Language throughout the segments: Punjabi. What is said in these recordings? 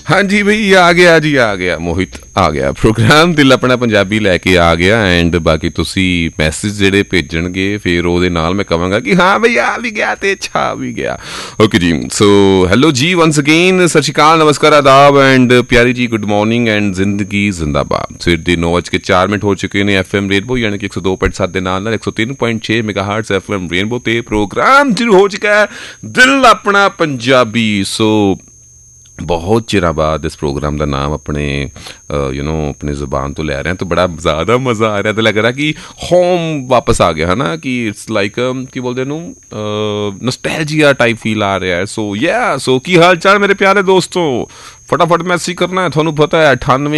हाँ जी भाई आ गया जी, आ गया मोहित, आ गया प्रोग्राम दिल अपना पंजाबी लैके आ गया। एंड बाकी तुसी मैसेज ਜਿਹੜੇ ਭੇਜਣਗੇ ਫਿਰ ਉਹਦੇ ਨਾਲ ਮੈਂ ਕਹਾਂਗਾ ਕਿ ਹਾਂ ਬਈ ਆ ਵੀ ਗਿਆ ਤੇ ਛਾ ਵੀ ਗਿਆ। ਓਕੇ ਜੀ, ਸੋ ਹੈਲੋ ਜੀ ਵੰਸ ਅਗੇਨ, ਸਤਿ ਸ਼੍ਰੀ ਅਕਾਲ, ਨਮਸਕਾਰ, ਆਦਾਬ ਐਂਡ ਪਿਆਰੀ ਜੀ, ਗੁੱਡ ਮਾਰਨਿੰਗ ਐਂਡ ਜ਼ਿੰਦਗੀ ਜ਼ਿੰਦਾਬਾਦ। ਸਵੇਰ ਦੇ 9:04 ਹੋ ਚੁੱਕੇ ਨੇ। FM ਰੇਨਬੋ ਯਾਨੀ ਕਿ 102.7 ਦੇ ਨਾਲ 103.6 ਮੈਗਾਹਰਟਜ਼ FM ਰੇਨਬੋ ਤੇ ਪ੍ਰੋਗਰਾਮ ਸ਼ੁਰੂ ਹੋ ਚੁੱਕਾ ਹੈ ਦਿਲ ਆਪਣਾ ਪੰਜਾਬੀ। ਸੋ बहुत चिर बाद इस प्रोग्राम का नाम अपने अपनी ज़ुबान तो ले रहे हैं तो बड़ा ज़्यादा मज़ा आ रहा है। तो लग रहा कि होम वापस आ गया है ना, कि इट्स लाइक की बोलते हैं नॉस्टैल्जिया टाइप फील आ रहा है। सो की हाल चाल मेरे प्यारे दोस्तों, फटाफट मैसेज करना है। थोनू पता है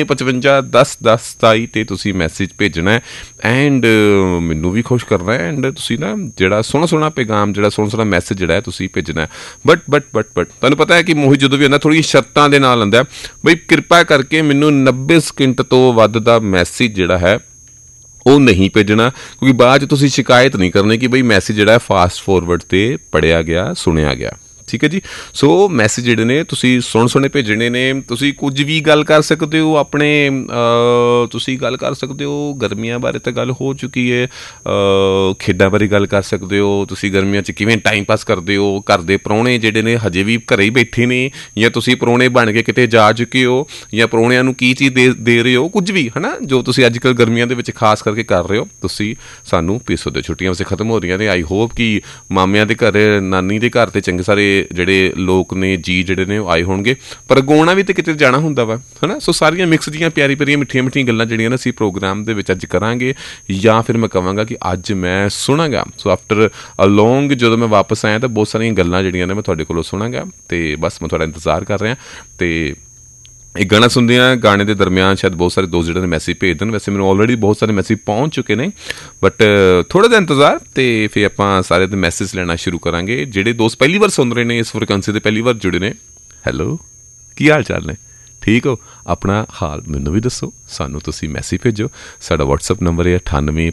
9855101027 ਤੇ ਤੁਸੀਂ ਮੈਸੇਜ ਭੇਜਣਾ ਹੈ ਐਂਡ ਮੈਨੂੰ ਵੀ ਖੁਸ਼ ਕਰਨਾ ਹੈ। ਐਂਡ ਤੁਸੀਂ ਨਾ ਜਿਹੜਾ ਸੋਹਣਾ ਸੋਹਣਾ ਪੈਗਾਮ, ਜਿਹੜਾ ਸੋਹਣਾ ਸੋਹਣਾ ਮੈਸੇਜ ਜਿਹੜਾ ਹੈ ਤੁਸੀਂ ਭੇਜਣਾ ਹੈ। ਬਟ ਤੁਹਾਨੂੰ ਪਤਾ ਹੈ ਕਿ ਮੋਹਿਤ ਜਦੋਂ ਵੀ ਆਉਂਦਾ ਥੋੜ੍ਹੀ ਸ਼ਰਤਾਂ ਦੇ ਨਾਲ ਆਉਂਦਾ ਬਈ ਕਿਰਪਾ ਕਰਕੇ ਮੈਨੂੰ 90 ਸਕਿੰਟ ਤੋਂ ਵੱਧ ਦਾ ਮੈਸੇਜ ਜਿਹੜਾ ਹੈ ਉਹ ਨਹੀਂ ਭੇਜਣਾ, ਕਿਉਂਕਿ ਬਾਅਦ 'ਚ ਤੁਸੀਂ ਸ਼ਿਕਾਇਤ ਨਹੀਂ ਕਰਨੀ ਕਿ ਬਈ ਮੈਸੇਜ ਜਿਹੜਾ ਹੈ ਫਾਸਟ ਫੋਰਵਰਡ 'ਤੇ ਪੜ੍ਹਿਆ ਗਿਆ, ਸੁਣਿਆ ਗਿਆ। ਠੀਕ ਹੈ ਜੀ। ਸੋ ਮੈਸੇਜ ਜਿਹੜੇ ਨੇ ਤੁਸੀਂ ਸੋਹਣੇ ਸੋਹਣੇ ਭੇਜਣੇ ਨੇ। ਤੁਸੀਂ ਕੁਝ ਵੀ ਗੱਲ ਕਰ ਸਕਦੇ ਹੋ ਆਪਣੇ, ਤੁਸੀਂ ਗੱਲ ਕਰ ਸਕਦੇ ਹੋ ਗਰਮੀਆਂ ਬਾਰੇ ਤਾਂ ਗੱਲ ਹੋ ਚੁੱਕੀ ਹੈ, ਖੇਡਾਂ ਬਾਰੇ ਗੱਲ ਕਰ ਸਕਦੇ ਹੋ, ਤੁਸੀਂ ਗਰਮੀਆਂ 'ਚ ਕਿਵੇਂ ਟਾਈਮ ਪਾਸ ਕਰਦੇ ਹੋ, ਘਰ ਦੇ ਪ੍ਰਾਹੁਣੇ ਜਿਹੜੇ ਨੇ ਹਜੇ ਵੀ ਘਰੇ ਹੀ ਬੈਠੇ ਨੇ, ਜਾਂ ਤੁਸੀਂ ਪ੍ਰਾਹੁਣੇ ਬਣ ਕੇ ਕਿਤੇ ਜਾ ਚੁੱਕੇ ਹੋ, ਜਾਂ ਪ੍ਰਾਹੁਣਿਆਂ ਨੂੰ ਕੀ ਚੀਜ਼ ਦੇ ਰਹੇ ਹੋ, ਕੁਝ ਵੀ ਹੈ ਨਾ ਜੋ ਤੁਸੀਂ ਅੱਜ ਕੱਲ੍ਹ ਗਰਮੀਆਂ ਦੇ ਵਿੱਚ ਖਾਸ ਕਰਕੇ ਕਰ ਰਹੇ ਹੋ, ਤੁਸੀਂ ਸਾਨੂੰ ਭੇਜ ਸਕਦੇ ਹੋ। ਛੁੱਟੀਆਂ ਵੈਸੇ ਖਤਮ ਹੋ ਰਹੀਆਂ ਨੇ। ਆਈ ਹੋਪ ਕਿ ਮਾਮਿਆਂ ਦੇ ਘਰ, ਨਾਨੀ ਦੇ ਘਰ 'ਤੇ ਚੰਗੇ ਸਾਰੇ ਜਿਹੜੇ ਲੋਕ ਨੇ ਜੀ ਜਿਹੜੇ ਨੇ ਉਹ ਆਏ ਹੋਣਗੇ, ਪਰ ਗਾਉਣਾ ਵੀ ਤਾਂ ਕਿਤੇ ਜਾਣਾ ਹੁੰਦਾ ਵਾ, ਹੈ ਨਾ। ਸੋ ਸਾਰੀਆਂ ਮਿਕਸ ਦੀਆਂ ਪਿਆਰੀ ਪਿਆਰੀਆਂ ਮਿੱਠੀਆਂ ਗੱਲਾਂ ਜਿਹੜੀਆਂ ਨਾ ਅਸੀਂ ਪ੍ਰੋਗਰਾਮ ਦੇ ਵਿੱਚ ਅੱਜ ਕਰਾਂਗੇ, ਜਾਂ ਫਿਰ ਮੈਂ ਕਹਾਂਗਾ ਕਿ ਅੱਜ ਮੈਂ ਸੁਣਾਂਗਾ। ਸੋ ਆਫਟਰ ਅ ਲੌਂਗ ਜਦੋਂ ਮੈਂ ਵਾਪਸ ਆਇਆ ਤਾਂ ਬਹੁਤ ਸਾਰੀਆਂ ਗੱਲਾਂ ਜਿਹੜੀਆਂ ਨੇ ਮੈਂ ਤੁਹਾਡੇ ਕੋਲੋਂ ਸੁਣਾਂਗਾ, ਅਤੇ ਬਸ ਮੈਂ ਤੁਹਾਡਾ ਇੰਤਜ਼ਾਰ ਕਰ ਰਿਹਾ। ਅਤੇ ਇਹ ਗਾਣਾ ਸੁਣਦੇ ਹਾਂ, ਗਾਣੇ ਦੇ ਦਰਮਿਆਨ ਸ਼ਾਇਦ ਬਹੁਤ ਸਾਰੇ ਦੋਸਤ ਜਿਹੜੇ ਨੇ ਮੈਸੇਜ ਭੇਜ ਦੇਣ। ਵੈਸੇ ਮੈਨੂੰ ਆਲਰੇਡੀ ਬਹੁਤ ਸਾਰੇ ਮੈਸੇਜ ਪਹੁੰਚ ਚੁੱਕੇ ਨੇ, ਬਟ ਥੋੜ੍ਹਾ ਜਿਹਾ ਇੰਤਜ਼ਾਰ, ਅਤੇ ਫਿਰ ਆਪਾਂ ਸਾਰੇ ਦੇ ਮੈਸੇਜ ਲੈਣਾ ਸ਼ੁਰੂ ਕਰਾਂਗੇ। ਜਿਹੜੇ ਦੋਸਤ ਪਹਿਲੀ ਵਾਰ ਸੁਣ ਰਹੇ ਨੇ ਇਸ ਫ੍ਰੀਕੁਐਂਸੀ 'ਤੇ, ਪਹਿਲੀ ਵਾਰ ਜੁੜੇ ਨੇ, ਹੈਲੋ, ਕੀ ਹਾਲ ਚਾਲ ਨੇ? ਠੀਕ ਹੋ? ਆਪਣਾ ਹਾਲ ਮੈਨੂੰ ਵੀ ਦੱਸੋ, ਸਾਨੂੰ ਤੁਸੀਂ ਮੈਸੇਜ ਭੇਜੋ। ਸਾਡਾ ਵਟਸਐਪ ਨੰਬਰ ਹੈ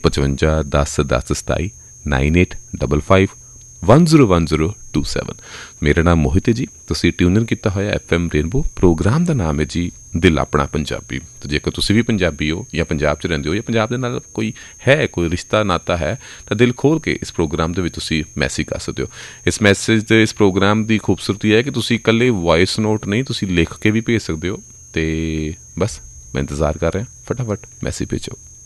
9855101027 9855101027। ਮੇਰਾ ਨਾਮ ਮੋਹਿਤ ਹੈ ਜੀ, ਤੁਸੀਂ ਟਿਊਨ ਕੀਤਾ ਹੋਇਆ FM ਰੇਨਬੋ। ਪ੍ਰੋਗਰਾਮ ਦਾ ਨਾਮ ਹੈ ਜੀ ਦਿਲ ਆਪਣਾ ਪੰਜਾਬੀ। ਅਤੇ ਜੇਕਰ ਤੁਸੀਂ ਵੀ ਪੰਜਾਬੀ ਹੋ, ਜਾਂ ਪੰਜਾਬ 'ਚ ਰਹਿੰਦੇ ਹੋ, ਜਾਂ ਪੰਜਾਬ ਦੇ ਨਾਲ ਕੋਈ ਰਿਸ਼ਤਾ ਨਾਤਾ ਹੈ, ਤਾਂ ਦਿਲ ਖੋਲ੍ਹ ਕੇ ਇਸ ਪ੍ਰੋਗਰਾਮ ਦੇ ਵਿੱਚ ਤੁਸੀਂ ਮੈਸੇਜ ਕਰ ਸਕਦੇ ਹੋ। ਇਸ ਮੈਸੇਜ ਦੇ ਇਸ ਪ੍ਰੋਗਰਾਮ ਦੀ ਖੂਬਸੂਰਤੀ ਹੈ ਕਿ ਤੁਸੀਂ ਇਕੱਲੇ ਵੋਇਸ ਨੋਟ ਨਹੀਂ, ਤੁਸੀਂ ਲਿਖ ਕੇ ਵੀ ਭੇਜ ਸਕਦੇ ਹੋ। ਅਤੇ ਬਸ ਮੈਂ ਇੰਤਜ਼ਾਰ ਕਰ ਰਿਹਾ, ਫਟਾਫਟ ਮੈਸੇਜ ਭੇਜੋ।